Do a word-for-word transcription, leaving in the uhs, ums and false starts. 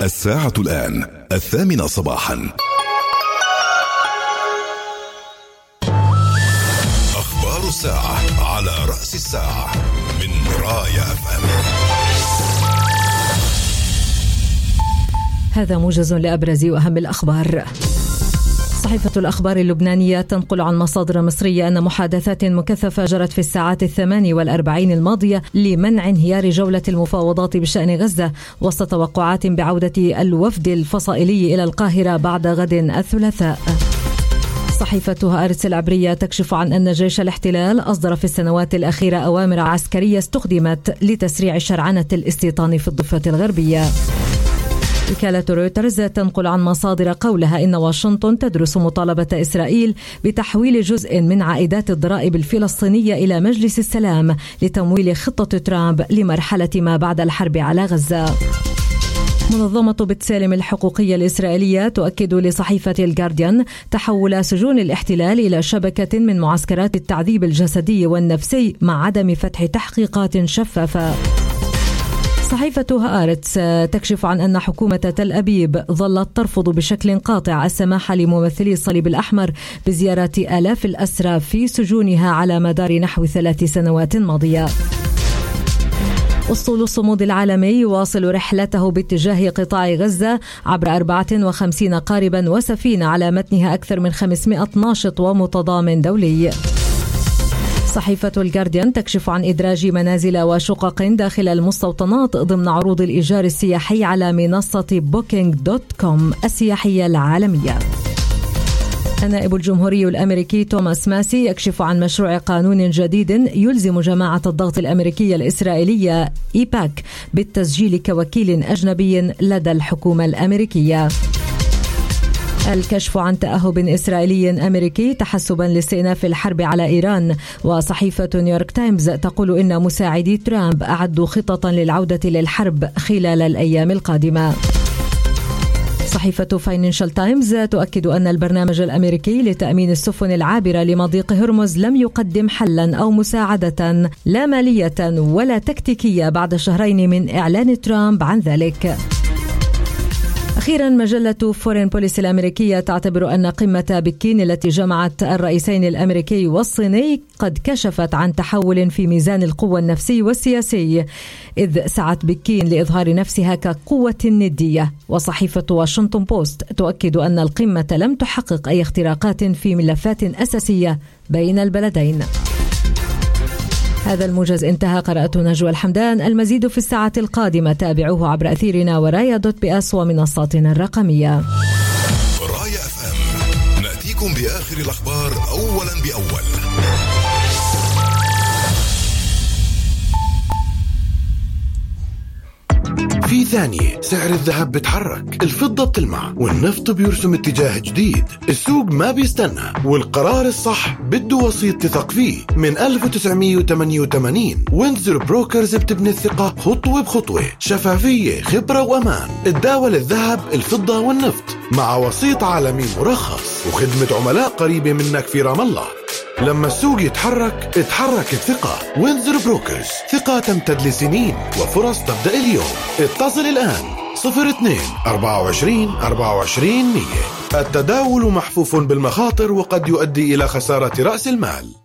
الساعة الآن الثامنة صباحا. أخبار الساعة على رأس الساعة من رايا أف أم. هذا موجز لأبرز وأهم الأخبار. صحيفة الأخبار اللبنانية تنقل عن مصادر مصرية أن محادثات مكثفة جرت في الساعات الثمان والأربعين الماضية لمنع انهيار جولة المفاوضات بشأن غزة، وسط توقعات بعودة الوفد الفصائلي إلى القاهرة بعد غد الثلاثاء. صحيفة هآرتس العبرية تكشف عن أن جيش الاحتلال أصدر في السنوات الأخيرة أوامر عسكرية استخدمت لتسريع شرعنة الاستيطان في الضفة الغربية. وكالة رويترز تنقل عن مصادر قولها إن واشنطن تدرس مطالبة إسرائيل بتحويل جزء من عائدات الضرائب الفلسطينية إلى مجلس السلام لتمويل خطة ترامب لمرحلة ما بعد الحرب على غزة. منظمة بتسالم الحقوقية الإسرائيلية تؤكد لصحيفة الجارديان تحول سجون الاحتلال إلى شبكة من معسكرات التعذيب الجسدي والنفسي مع عدم فتح تحقيقات شفافة. صحيفة هآرتس تكشف عن أن حكومة تل أبيب ظلت ترفض بشكل قاطع السماح لممثلي الصليب الأحمر بزيارة آلاف الأسرى في سجونها على مدار نحو ثلاث سنوات ماضية. أسطول الصمود العالمي يواصل رحلته باتجاه قطاع غزة عبر أربعة وخمسين قاربا وسفينة على متنها أكثر من خمسمائة ناشط ومتضامن دولي. صحيفة الجارديان تكشف عن إدراج منازل وشقق داخل المستوطنات ضمن عروض الإيجار السياحي على منصة بوكينج دوت كوم السياحية العالمية. النائب الجمهوري الأمريكي توماس ماسي يكشف عن مشروع قانون جديد يلزم جماعة الضغط الأمريكية الإسرائيلية إيباك بالتسجيل كوكيل أجنبي لدى الحكومة الأمريكية. الكشف عن تأهب إسرائيلي أمريكي تحسبا لاستئناف الحرب على إيران. وصحيفة نيويورك تايمز تقول إن مساعدي ترامب أعدوا خططا للعودة للحرب خلال الأيام القادمة. صحيفة فاينانشال تايمز تؤكد أن البرنامج الأمريكي لتأمين السفن العابرة لمضيق هرمز لم يقدم حلا أو مساعدة لا مالية ولا تكتيكية بعد شهرين من إعلان ترامب عن ذلك. أخيرا مجلة فورين بوليس الأمريكية تعتبر أن قمة بكين التي جمعت الرئيسين الأمريكي والصيني قد كشفت عن تحول في ميزان القوة النفسي والسياسي، إذ سعت بكين لإظهار نفسها كقوة ندية. وصحيفة واشنطن بوست تؤكد أن القمة لم تحقق أي اختراقات في ملفات أساسية بين البلدين. هذا الموجز انتهى. قرأته نجوى الحمدان. المزيد في الساعة القادمة تابعوه عبر أثيرنا ورايا دوت بي اس ومنصاتنا الرقمية. رايا اف ام نأتيكم بآخر الأخبار أولا بأول. في ثانية سعر الذهب بتحرك، الفضة بتلمع، والنفط بيرسم اتجاه جديد. السوق ما بيستنى، والقرار الصح بده وسيط تثق فيه. من ألف وتسعمائة وثمانية وثمانين وينزر بروكرز بتبني الثقة خطوة بخطوة، شفافية، خبرة وأمان. تداول الذهب، الفضة والنفط مع وسيط عالمي مرخص وخدمة عملاء قريبة منك في رام الله. لما السوق يتحرك اتحرك الثقة. وينزر بروكرز، ثقة تمتد لسنين وفرص تبدأ اليوم. اتصل الآن صفر اثنين أربعة وعشرين أربعة وعشرين مية. التداول محفوف بالمخاطر وقد يؤدي إلى خسارة رأس المال.